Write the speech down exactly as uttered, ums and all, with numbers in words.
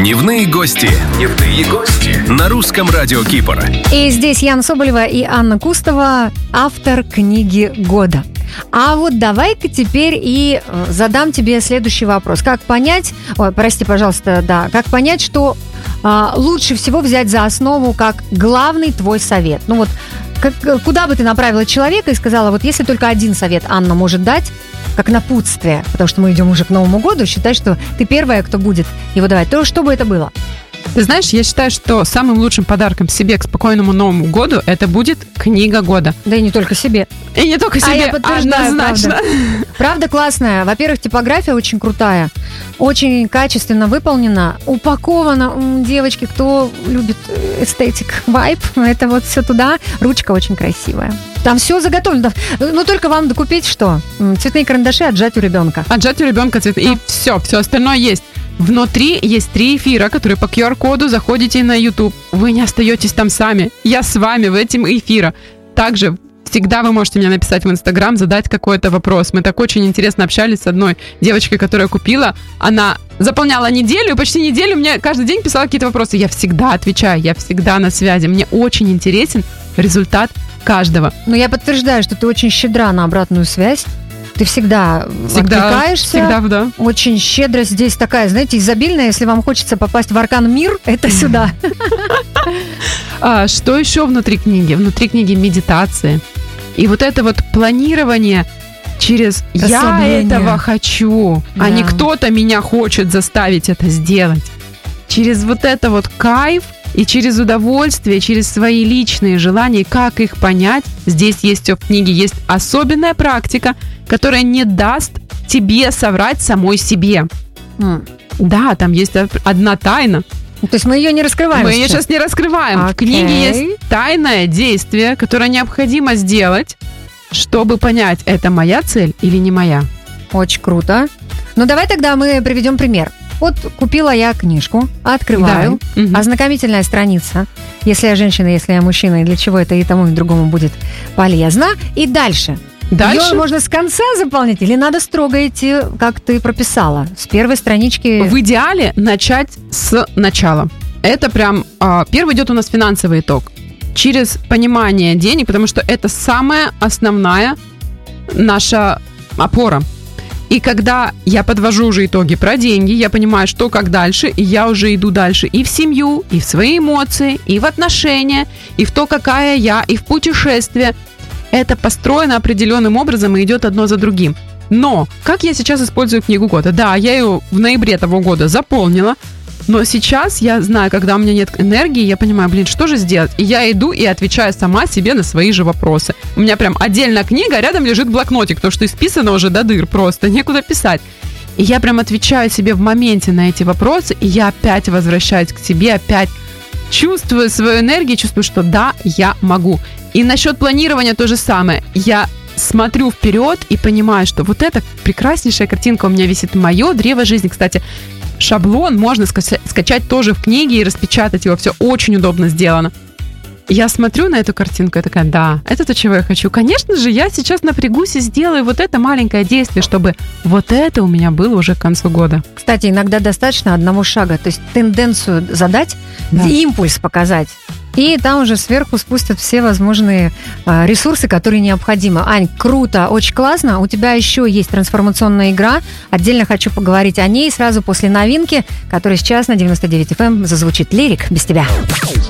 Дневные гости. Дневные гости. На русском радио Кипр. И здесь Яна Соболева и Анна Кустова, автор книги года. А вот давай-ка теперь и задам тебе следующий вопрос. Как понять, ой, прости, пожалуйста, да, как понять, что а, лучше всего взять за основу как главный твой совет? Ну вот, как, куда бы ты направила человека и сказала, вот если только один совет Анна может дать, как напутствие, потому что мы идем уже к Новому году, считай, что ты первая, кто будет его давать, то что бы это было? Ты знаешь, я считаю, что самым лучшим подарком себе к спокойному Новому году это будет книга года. Да и не только себе. И не только себе, а я подтверждаю, однозначно. Правда. Правда классная. Во-первых, типография очень крутая, очень качественно выполнена, упакована. Девочки, кто любит эстетик, вайб, это вот все туда. Ручка очень красивая. Там все заготовлено. Ну, только вам докупить что? Цветные карандаши отжать у ребенка. Отжать у ребенка цвет. И все, все остальное есть. Внутри есть три эфира, которые по ку ар коду заходите на YouTube. Вы не остаетесь там сами. Я с вами в этом эфире. Также всегда вы можете мне написать в Инстаграм, задать какой-то вопрос. Мы так очень интересно общались с одной девочкой, которая купила. Она заполняла неделю, и почти неделю мне каждый день писала какие-то вопросы. Я всегда отвечаю, я всегда на связи. Мне очень интересен результат каждого. Но я подтверждаю, что ты очень щедра на обратную связь. Ты всегда, всегда откликаешься. Всегда, да. Очень щедро здесь такая, знаете, изобильная. Если вам хочется попасть в аркан мир, это сюда. А, что еще внутри книги? Внутри книги медитации. И вот это вот планирование через «я этого хочу», да. А не кто-то меня хочет заставить это сделать. Через вот это вот кайф и через удовольствие, через свои личные желания, как их понять. Здесь есть в книге есть особенная практика, которая не даст тебе соврать самой себе. Mm. Да, там есть одна тайна. То есть мы ее не раскрываем? Мы ее сейчас не раскрываем. Okay. В книге есть тайное действие, которое необходимо сделать, чтобы понять, это моя цель или не моя. Очень круто. Ну, давай тогда мы приведем пример. Вот купила я книжку, открываю, да. Угу. Ознакомительная страница. Если я женщина, если я мужчина, и для чего это и тому, и другому будет полезно. И дальше. Дальше? Ее можно с конца заполнять или надо строго идти, как ты прописала, с первой странички? В идеале начать с начала. Это прям... А, первый идет у нас финансовый итог. Через понимание денег, потому что это самая основная наша опора. И когда я подвожу уже итоги про деньги, я понимаю, что как дальше, и я уже иду дальше и в семью, и в свои эмоции, и в отношения, и в то, какая я, и в путешествие. Это построено определенным образом и идет одно за другим. Но как я сейчас использую книгу года? Да, я ее в ноябре того года заполнила, но сейчас я знаю, когда у меня нет энергии, я понимаю, блин, что же сделать? И я иду и отвечаю сама себе на свои же вопросы. У меня прям отдельная книга, а рядом лежит блокнотик, потому что исписано уже до дыр просто, некуда писать. И я прям отвечаю себе в моменте на эти вопросы, и я опять возвращаюсь к себе, опять чувствую свою энергию, чувствую, что да, я могу. И насчет планирования то же самое. Я смотрю вперед и понимаю, что вот эта прекраснейшая картинка у меня висит, мое древо жизни. Кстати, шаблон можно скачать тоже в книге и распечатать его. Все очень удобно сделано. Я смотрю на эту картинку и такая, да, это то, чего я хочу. Конечно же, я сейчас напрягусь и сделаю вот это маленькое действие, чтобы вот это у меня было уже к концу года. Кстати, иногда достаточно одного шага, то есть тенденцию задать, да. Импульс показать. И там уже сверху спустят все возможные э, ресурсы, которые необходимы. Ань, круто, очень классно. У тебя еще есть трансформационная игра. Отдельно хочу поговорить о ней сразу после новинки, которая сейчас на девяносто девять эф эм зазвучит. Лирик без тебя.